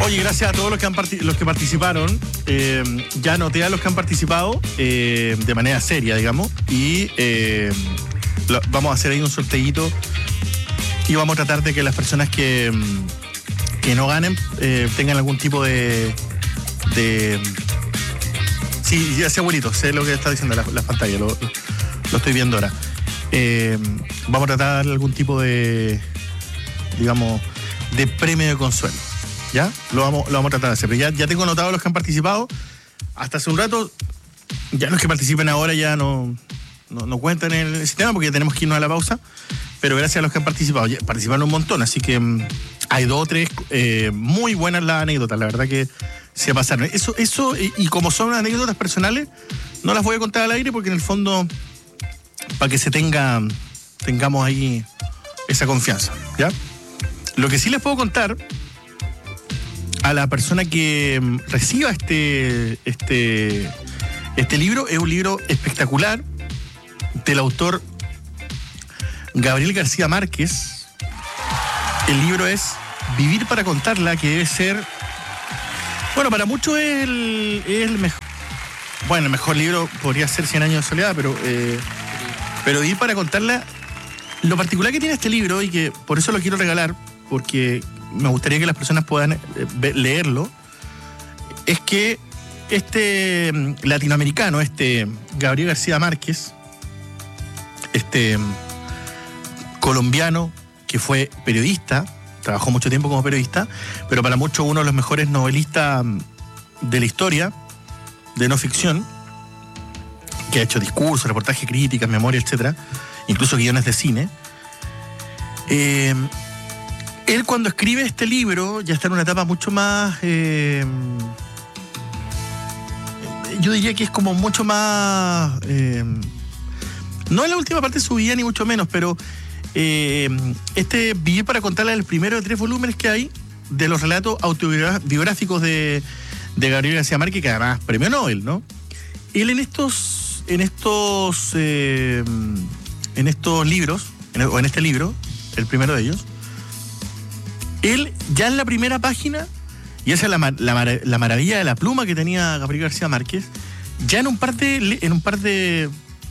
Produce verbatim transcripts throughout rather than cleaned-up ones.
Oye, gracias a todos los que, han partic- los que participaron. Eh, ya anoté a los que han participado eh, de manera seria, digamos. Y eh, lo, vamos a hacer ahí un sorteíto. Y vamos a tratar de que las personas que, que no ganen eh, tengan algún tipo de... de sí, ya sé, abuelito, sé lo que está diciendo la, la pantalla, lo, lo estoy viendo ahora. Eh, vamos a tratar de darle algún tipo de, digamos, de premio de consuelo. ¿Ya? Lo vamos, lo vamos a tratar de hacer. Pero ya, ya tengo anotado los que han participado. Hasta hace un rato, ya los que participen ahora ya no, no, no cuentan en el sistema porque ya tenemos que irnos a la pausa. Pero gracias a los que han participado, ya participaron un montón. Así que um, hay dos o tres eh, muy buenas las anécdotas. La verdad que se pasaron. Eso, eso y, y como son anécdotas personales, no las voy a contar al aire porque en el fondo, para que se tenga, tengamos ahí esa confianza. ¿Ya? Lo que sí les puedo contar a la persona que reciba este, este, este libro, es un libro espectacular del autor Gabriel García Márquez. El libro es Vivir para contarla, que debe ser, bueno, para muchos es el, es el mejor, bueno, el mejor libro podría ser Cien años de soledad, pero, eh, pero Vivir para contarla, lo particular que tiene este libro, y que por eso lo quiero regalar, porque me gustaría que las personas puedan eh, leerlo, es que este latinoamericano, este Gabriel García Márquez, este colombiano que fue periodista, trabajó mucho tiempo como periodista, pero para muchos uno de los mejores novelistas de la historia, de no ficción, que ha hecho discursos, reportajes, críticas, memoria, etcétera, incluso guiones de cine. Eh, Él cuando escribe este libro ya está en una etapa mucho más, eh, yo diría que es como mucho más, eh, no en la última parte de su vida ni mucho menos, pero eh, este Vivir para contarla es el primero de tres volúmenes que hay de los relatos autobiográficos de, de Gabriel García Márquez, que además premio Nobel, ¿no? Él en estos, en estos, eh, en estos libros, en, o en este libro, el primero de ellos, él ya en la primera página, y esa es la, la, la maravilla de la pluma que tenía Gabriel García Márquez, ya en un par de, en un par de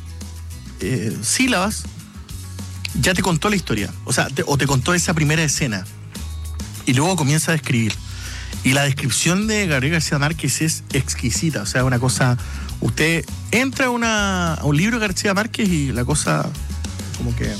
eh, sílabas, ya te contó la historia. O sea, te, o te contó esa primera escena. Y luego comienza a describir. Y la descripción de Gabriel García Márquez es exquisita. O sea, una cosa... Usted entra a, una, a un libro de García Márquez y la cosa como que...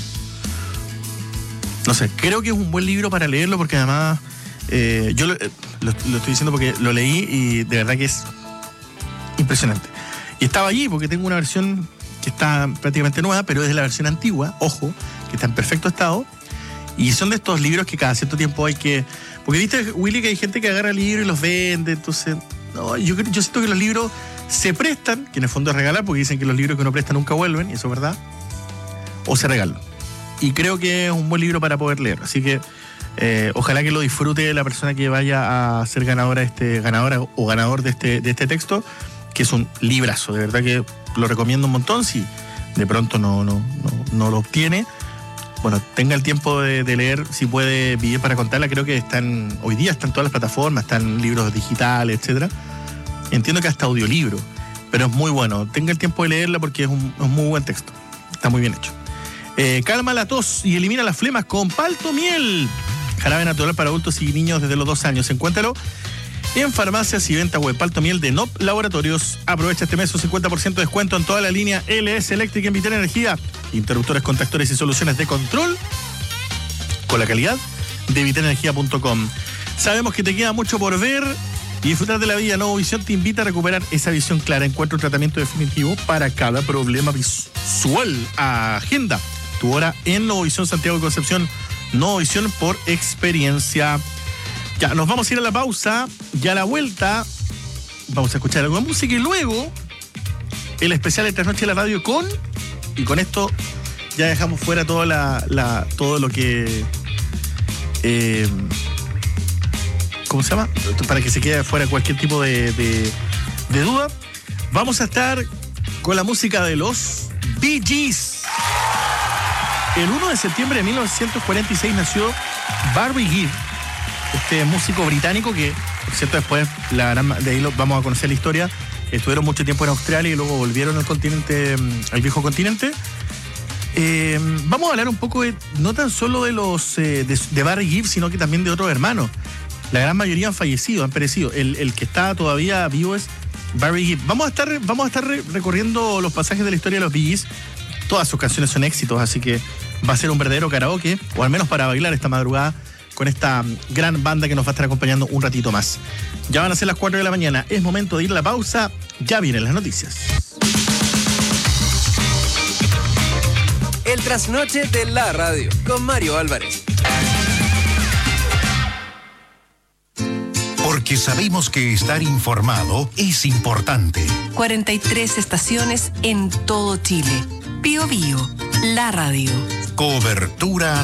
No sé, creo que es un buen libro para leerlo porque además eh, yo lo, lo, lo estoy diciendo porque lo leí y de verdad que es impresionante. Y estaba allí porque tengo una versión que está prácticamente nueva, pero es de la versión antigua, ojo, que está en perfecto estado. Y son de estos libros que cada cierto tiempo hay que... Porque viste, Willy, que hay gente que agarra libros y los vende, entonces... No, yo, yo siento que los libros se prestan, que en el fondo es regalar, porque dicen que los libros que uno presta nunca vuelven, y eso es verdad, o se regalan. Y creo que es un buen libro para poder leer. Así que eh, ojalá que lo disfrute la persona que vaya a ser ganadora, este, ganadora o ganador de este, de este texto, que es un librazo. De verdad que lo recomiendo un montón. Si de pronto no, no, no, no lo obtiene, bueno, tenga el tiempo de, de leer, si puede, Vivir para contarla. Creo que están, hoy día están todas las plataformas, están libros digitales, etcétera. Entiendo que hasta audiolibro, pero es muy bueno. Tenga el tiempo de leerla porque es un, es un muy buen texto. Está muy bien hecho. Eh, calma la tos y elimina las flemas con Palto Miel. Jarabe natural para adultos y niños desde los dos años. Encuéntralo en farmacias y venta web. Palto Miel de N O P Laboratorios. Aprovecha este mes un cincuenta por ciento de descuento en toda la línea L S Eléctrica en Vital Energía. Interruptores, contactores y soluciones de control con la calidad de vital energía punto com. Sabemos que te queda mucho por ver y disfrutar de la vida. Nuevo Visión te invita a recuperar esa visión clara. Encuentra un tratamiento definitivo para cada problema visual. Agenda tu hora en Nuevo Visión Santiago de Concepción. Nuevo Visión por experiencia. Ya, nos vamos a ir a la pausa. Ya a la vuelta vamos a escuchar algo de música y luego el especial de Trasnoche de la Radio con... Y con esto ya dejamos fuera toda la, la, todo lo que... Eh, ¿Cómo se llama? Para que se quede fuera cualquier tipo de, de, de duda. Vamos a estar con la música de los Bee Gees. El uno de septiembre de mil novecientos cuarenta y seis nació Barbie Gibb, este músico británico que, por cierto, después la gran, de ahí lo, vamos a conocer la historia. Estuvieron mucho tiempo en Australia y luego volvieron al continente, al viejo continente. Eh, vamos a hablar un poco de, no tan solo de los eh, de, de Barry Gibb, sino que también de otros hermanos. La gran mayoría han fallecido, han perecido. El, el que está todavía vivo es Barry Gibb. Vamos a estar, vamos a estar recorriendo los pasajes de la historia de los Bee Gees. Todas sus canciones son éxitos, así que va a ser un verdadero karaoke, o al menos para bailar esta madrugada con esta gran banda que nos va a estar acompañando un ratito más. Ya van a ser las cuatro de la mañana, es momento de ir a la pausa, ya vienen las noticias. El trasnoche de la radio, con Mario Álvarez. Porque sabemos que estar informado es importante. cuarenta y tres estaciones en todo Chile. Bío Bío, la radio. Cobertura